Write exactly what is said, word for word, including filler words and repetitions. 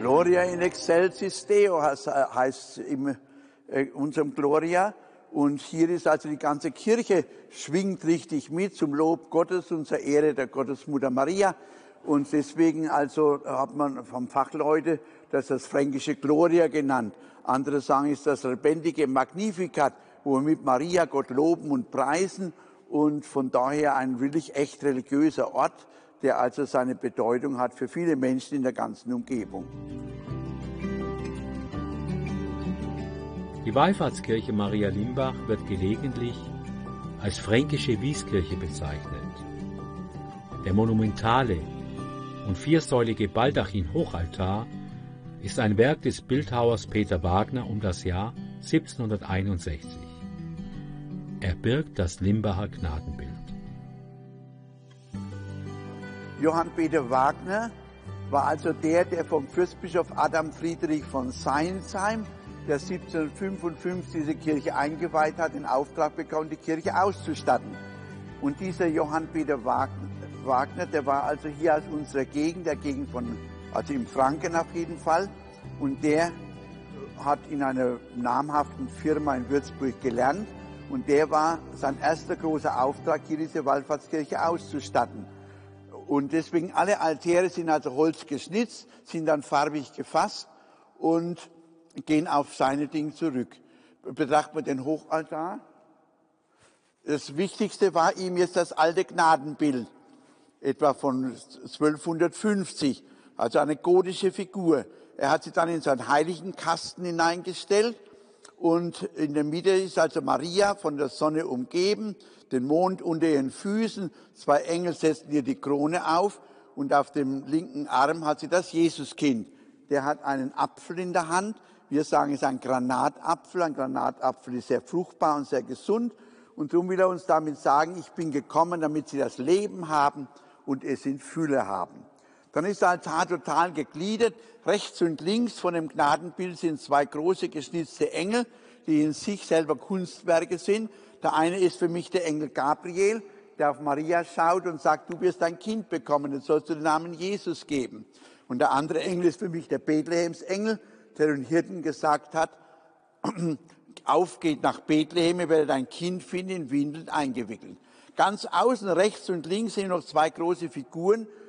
Gloria in excelsis Deo heißt in äh, unserem Gloria. Und hier ist also die ganze Kirche, schwingt richtig mit zum Lob Gottes und zur Ehre der Gottesmutter Maria. Und deswegen also hat man vom Fachleute das das fränkische Gloria genannt. Andere sagen, es ist das lebendige Magnificat, wo wir mit Maria Gott loben und preisen. Und von daher ein wirklich echt religiöser Ort, der also seine Bedeutung hat für viele Menschen in der ganzen Umgebung. Die Wallfahrtskirche Maria Limbach wird gelegentlich als fränkische Wieskirche bezeichnet. Der monumentale und viersäulige Baldachin-Hochaltar ist ein Werk des Bildhauers Peter Wagner um das Jahr siebzehnhunderteinundsechzig. Er birgt das Limbacher Gnadenbild. Johann Peter Wagner war also der, der vom Fürstbischof Adam Friedrich von Seinsheim, der siebzehnhundertfünfundfünfzig diese Kirche eingeweiht hat, den Auftrag bekommen, die Kirche auszustatten. Und dieser Johann Peter Wagner, der war also hier aus unserer Gegend, der Gegend von, also im Franken auf jeden Fall, und der hat in einer namhaften Firma in Würzburg gelernt, und der war sein erster großer Auftrag, hier diese Wallfahrtskirche auszustatten. Und deswegen alle Altäre sind also Holz geschnitzt, sind dann farbig gefasst und gehen auf seine Dinge zurück. Betrachten wir den Hochaltar. Das Wichtigste war ihm jetzt das alte Gnadenbild, etwa von zwölfhundertfünfzig, also eine gotische Figur. Er hat sie dann in seinen Heiligenkasten hineingestellt und in der Mitte ist also Maria von der Sonne umgeben, den Mond unter ihren Füßen, zwei Engel setzen ihr die Krone auf und auf dem linken Arm hat sie das Jesuskind. Der hat einen Apfel in der Hand. Wir sagen, es ist ein Granatapfel. Ein Granatapfel ist sehr fruchtbar und sehr gesund. Und darum will er uns damit sagen, ich bin gekommen, damit sie das Leben haben und es in Fülle haben. Dann ist der Altar total gegliedert. Rechts und links von dem Gnadenbild sind zwei große geschnitzte Engel, die in sich selber Kunstwerke sind. Der eine ist für mich der Engel Gabriel, der auf Maria schaut und sagt, du wirst ein Kind bekommen, jetzt sollst du den Namen Jesus geben. Und der andere Engel ist für mich der Bethlehemsengel, der den Hirten gesagt hat, auf geht nach Bethlehem, ihr werdet ein Kind finden, in Windeln eingewickelt. Ganz außen rechts und links sind noch zwei große Figuren